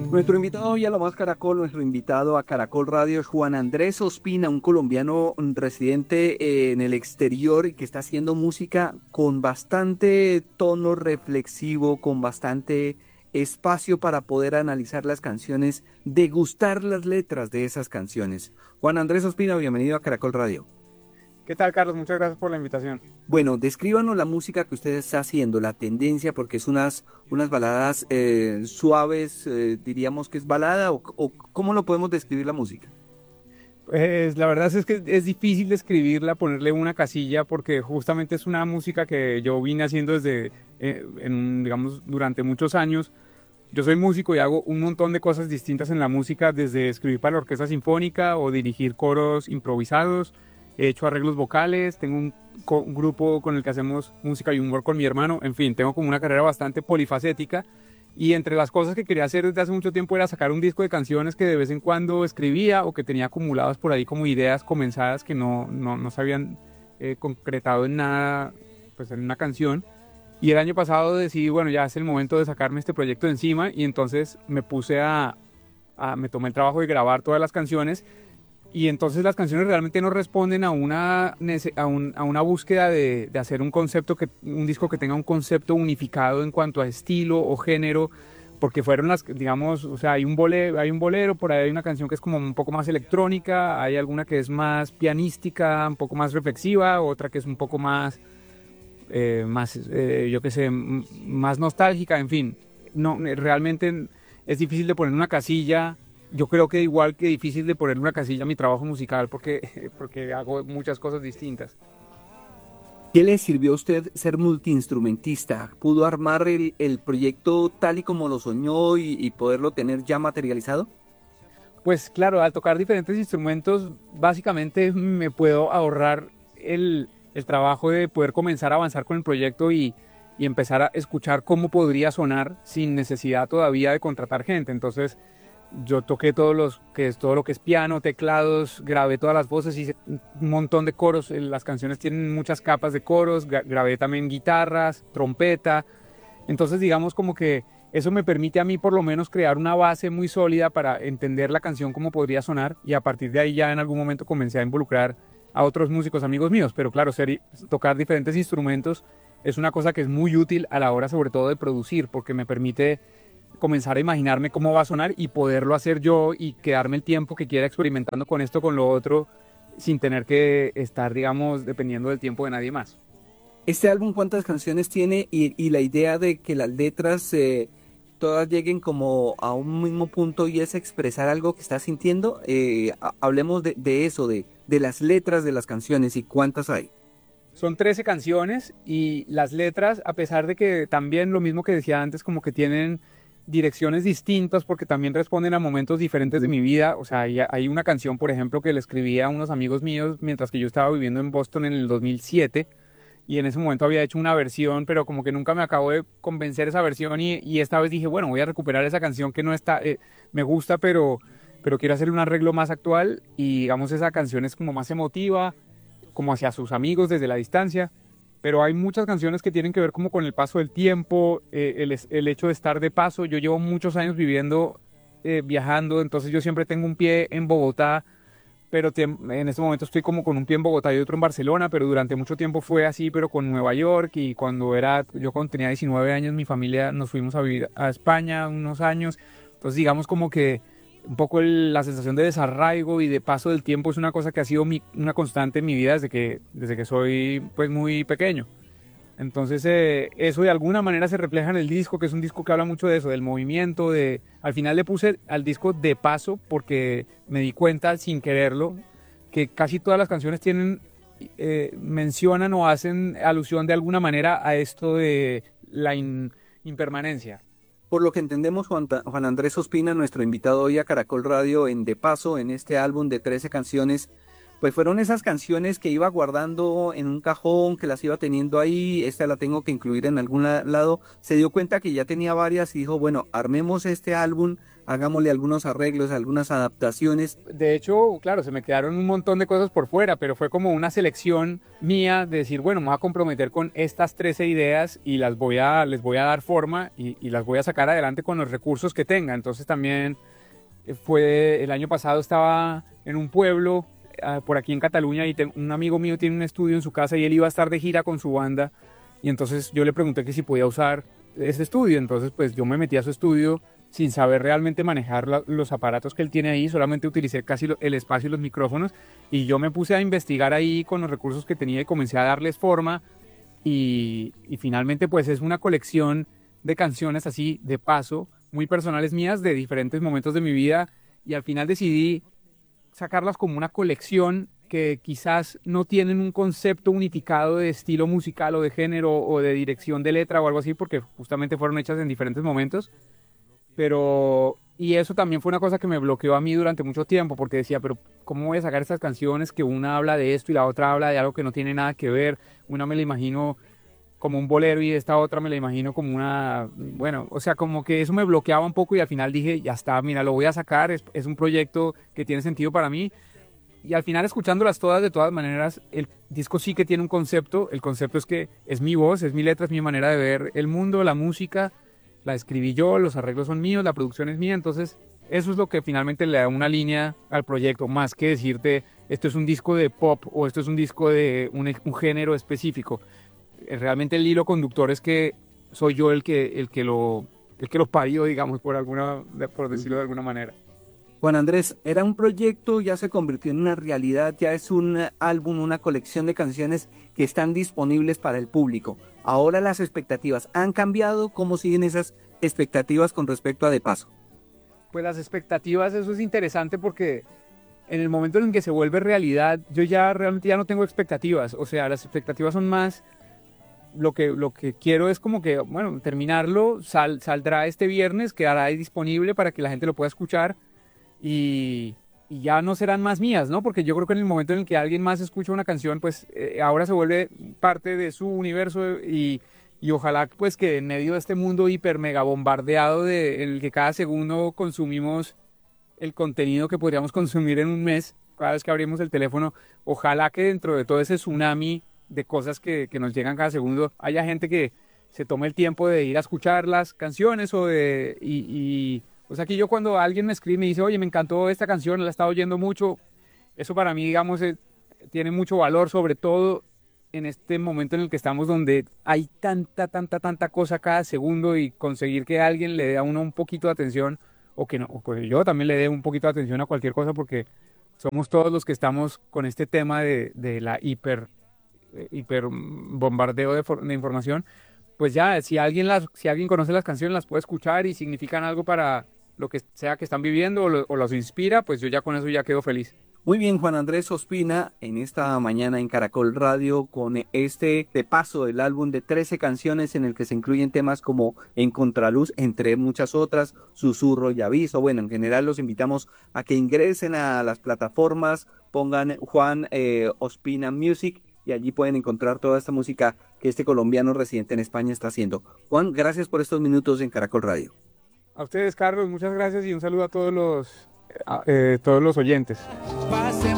Nuestro invitado hoy a La Voz Caracol, nuestro invitado a Caracol Radio es Juan Andrés Ospina, un colombiano residente en el exterior y que está haciendo música con bastante tono reflexivo, con bastante espacio para poder analizar las canciones, degustar las letras de esas canciones. Juan Andrés Ospina, bienvenido a Caracol Radio. ¿Qué tal, Carlos? Muchas gracias por la invitación. Bueno, descríbanos la música que usted está haciendo, la tendencia, porque es unas baladas suaves, diríamos que es balada, o ¿cómo lo podemos describir la música? Pues la verdad es que es difícil describirla, ponerle una casilla, porque justamente es una música que yo vine haciendo desde, digamos, durante muchos años. Yo soy músico y hago un montón de cosas distintas en la música, desde escribir para la orquesta sinfónica o dirigir coros improvisados. He hecho arreglos vocales, tengo un grupo con el que hacemos música y humor con mi hermano. En fin, tengo como una carrera bastante polifacética. Y entre las cosas que quería hacer desde hace mucho tiempo era sacar un disco de canciones que de vez en cuando escribía o que tenía acumuladas por ahí como ideas comenzadas que no se habían concretado en nada, pues en una canción. Y el año pasado decidí, bueno, ya es el momento de sacarme este proyecto de encima, y entonces me puse me tomé el trabajo de grabar todas las canciones. Y entonces las canciones realmente no responden a una búsqueda de hacer un disco que tenga un concepto unificado en cuanto a estilo o género, porque fueron digamos, o sea, hay un bolero, por ahí hay una canción que es como un poco más electrónica, hay alguna que es más pianística, un poco más reflexiva, otra que es un poco más, yo qué sé, más nostálgica, en fin. No, realmente es difícil de poner una casilla. Yo creo que igual que difícil de poner una casilla a mi trabajo musical porque hago muchas cosas distintas. ¿Qué le sirvió a usted ser multiinstrumentista? ¿Pudo armar el proyecto tal y como lo soñó y poderlo tener ya materializado? Pues claro, al tocar diferentes instrumentos, básicamente me puedo ahorrar el trabajo de poder comenzar a avanzar con el proyecto y empezar a escuchar cómo podría sonar sin necesidad todavía de contratar gente. Entonces, yo toqué todo lo que es piano, teclados, grabé todas las voces, hice un montón de coros. Las canciones tienen muchas capas de coros, grabé también guitarras, trompeta. Entonces digamos como que eso me permite a mí por lo menos crear una base muy sólida para entender la canción cómo podría sonar, y a partir de ahí ya en algún momento comencé a involucrar a otros músicos amigos míos. Pero claro, tocar diferentes instrumentos es una cosa que es muy útil a la hora sobre todo de producir, porque me permite comenzar a imaginarme cómo va a sonar y poderlo hacer yo y quedarme el tiempo que quiera experimentando con esto, con lo otro, sin tener que estar, digamos, dependiendo del tiempo de nadie más. Este álbum, ¿cuántas canciones tiene? Y la idea de que las letras todas lleguen como a un mismo punto y es expresar algo que estás sintiendo. Hablemos de eso, de las letras de las canciones y cuántas hay. Son 13 canciones, y las letras, a pesar de que también lo mismo que decía antes, como que tienen direcciones distintas porque también responden a momentos diferentes de mi vida. O sea, hay una canción, por ejemplo, que le escribí a unos amigos míos mientras que yo estaba viviendo en Boston en el 2007, y en ese momento había hecho una versión, pero como que nunca me acabó de convencer esa versión, y esta vez dije, bueno, voy a recuperar esa canción que no está, me gusta, pero quiero hacerle un arreglo más actual, y digamos esa canción es como más emotiva, como hacia sus amigos desde la distancia. Pero hay muchas canciones que tienen que ver como con el paso del tiempo, el hecho de estar de paso. Yo llevo muchos años viviendo, viajando, entonces yo siempre tengo un pie en Bogotá, pero en este momento estoy como con un pie en Bogotá y otro en Barcelona, pero durante mucho tiempo fue así, pero con Nueva York. Y yo cuando tenía 19 años, mi familia nos fuimos a vivir a España unos años. Entonces digamos como que un poco la sensación de desarraigo y de paso del tiempo es una cosa que ha sido una constante en mi vida desde que soy pues muy pequeño. Entonces eso de alguna manera se refleja en el disco, que es un disco que habla mucho de eso, del movimiento. Al final le puse al disco De Paso porque me di cuenta sin quererlo que casi todas las canciones mencionan o hacen alusión de alguna manera a esto de la impermanencia. Por lo que entendemos, Juan Andrés Ospina, nuestro invitado hoy a Caracol Radio en De Paso, en este álbum de 13 canciones, pues fueron esas canciones que iba guardando en un cajón, que las iba teniendo ahí, esta la tengo que incluir en algún lado, se dio cuenta que ya tenía varias y dijo, bueno, armemos este álbum, hagámosle algunos arreglos, algunas adaptaciones. De hecho, claro, se me quedaron un montón de cosas por fuera, pero fue como una selección mía de decir, bueno, me voy a comprometer con estas 13 ideas y les voy a dar forma y las voy a sacar adelante con los recursos que tenga. Entonces también el año pasado estaba en un pueblo por aquí en Cataluña y un amigo mío tiene un estudio en su casa y él iba a estar de gira con su banda y entonces yo le pregunté que si podía usar ese estudio. Entonces pues yo me metí a su estudio sin saber realmente manejar los aparatos que él tiene ahí, solamente utilicé casi el espacio y los micrófonos y yo me puse a investigar ahí con los recursos que tenía y comencé a darles forma y finalmente pues es una colección de canciones así de paso, muy personales mías de diferentes momentos de mi vida y al final decidí sacarlas como una colección que quizás no tienen un concepto unificado de estilo musical o de género o de dirección de letra o algo así porque justamente fueron hechas en diferentes momentos. Y eso también fue una cosa que me bloqueó a mí durante mucho tiempo, porque decía, pero ¿cómo voy a sacar estas canciones que una habla de esto y la otra habla de algo que no tiene nada que ver? Una me la imagino como un bolero y esta otra me la imagino como bueno, o sea, como que eso me bloqueaba un poco y al final dije, ya está, mira, lo voy a sacar, es un proyecto que tiene sentido para mí. Y al final escuchándolas todas, de todas maneras, el disco sí que tiene un concepto, el concepto es que es mi voz, es mi letra, es mi manera de ver el mundo, la música. La escribí yo, los arreglos son míos, la producción es mía, entonces eso es lo que finalmente le da una línea al proyecto, más que decirte esto es un disco de pop o esto es un disco de un género específico. Realmente el hilo conductor es que soy yo el que lo parió, digamos, por decirlo de alguna manera. Juan Andrés, era un proyecto, ya se convirtió en una realidad, ya es un álbum, una colección de canciones que están disponibles para el público. Ahora las expectativas han cambiado, ¿cómo siguen esas expectativas con respecto a De Paso? Pues las expectativas, eso es interesante porque en el momento en que se vuelve realidad, yo ya realmente ya no tengo expectativas, o sea, las expectativas son más, lo que quiero es como que, bueno, terminarlo, saldrá este viernes, quedará ahí disponible para que la gente lo pueda escuchar. Y ya no serán más mías, ¿no? Porque yo creo que en el momento en el que alguien más escucha una canción, pues ahora se vuelve parte de su universo y ojalá pues que en medio de este mundo hiper mega bombardeado en el que cada segundo consumimos el contenido que podríamos consumir en un mes, cada vez que abrimos el teléfono, ojalá que dentro de todo ese tsunami de cosas que nos llegan cada segundo, haya gente que se tome el tiempo de ir a escuchar las canciones o sea, que yo cuando alguien me escribe y me dice, oye, me encantó esta canción, la he estado oyendo mucho, eso para mí, digamos, tiene mucho valor, sobre todo en este momento en el que estamos donde hay tanta cosa cada segundo y conseguir que alguien le dé a uno un poquito de atención o que yo también le dé un poquito de atención a cualquier cosa porque somos todos los que estamos con este tema de la hiper bombardeo de información. Pues ya, si alguien conoce las canciones, las puede escuchar y significan algo para lo que sea que están viviendo o los inspira, pues yo ya con eso ya quedo feliz. Muy bien, Juan Andrés Ospina, en esta mañana en Caracol Radio con este de paso del álbum de 13 canciones en el que se incluyen temas como En Contraluz, entre muchas otras, Susurro y Aviso. Bueno, en general los invitamos a que ingresen a las plataformas, pongan Juan Ospina Music y allí pueden encontrar toda esta música que este colombiano residente en España está haciendo. Juan, gracias por estos minutos en Caracol Radio. A ustedes, Carlos, muchas gracias y un saludo a todos los oyentes.